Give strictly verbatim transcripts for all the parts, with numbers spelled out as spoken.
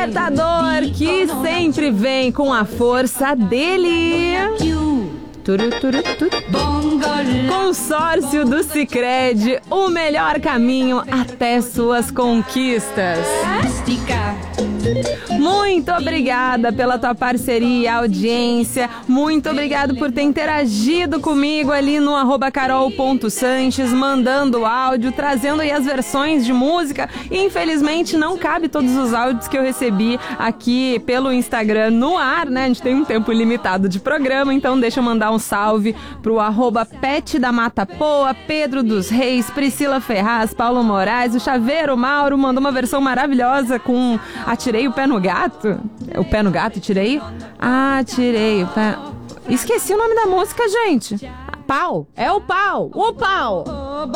despertador que sempre vem com a força dele. Turu, turu, turu. Consórcio do Sicredi, o melhor caminho até suas conquistas. Muito obrigada pela tua parceria, audiência. Muito obrigado por ter interagido comigo ali no arroba carol ponto sanches, mandando áudio, trazendo aí as versões de música. Infelizmente não cabe todos os áudios que eu recebi aqui pelo Instagram no ar, né? A gente tem um tempo limitado de programa, então deixa eu mandar um salve pro arroba Pet da Mata Poa, Pedro dos Reis, Priscila Ferraz, Paulo Moraes, o Chaveiro Mauro mandou uma versão maravilhosa com Atirei o Pé no Gato. O Pé no Gato, tirei? Ah, tirei o pé... Esqueci o nome da música, gente. Pau. É o pau. O pau.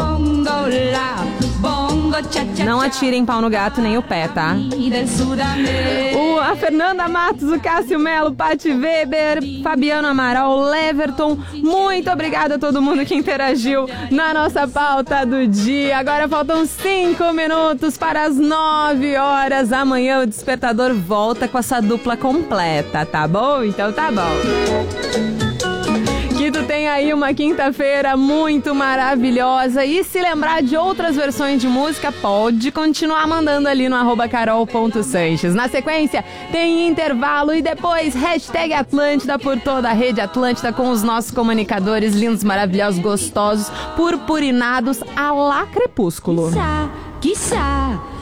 Não atirem pau no gato nem o pé, tá? O, a Fernanda Matos, o Cássio Melo, Pati Weber, Fabiano Amaral, Leverton. Muito obrigada a todo mundo que interagiu na nossa pauta do dia. Agora faltam cinco minutos para as nove horas. Amanhã o Despertador volta com essa dupla completa, tá bom? Então tá bom. Que tu tenha aí uma quinta-feira muito maravilhosa. E se lembrar de outras versões de música, pode continuar mandando ali no arroba carol ponto sanches. Na sequência, tem intervalo e depois hashtag Atlântida por toda a rede Atlântida com os nossos comunicadores lindos, maravilhosos, gostosos, purpurinados a lá crepúsculo. Quiçá, quiçá.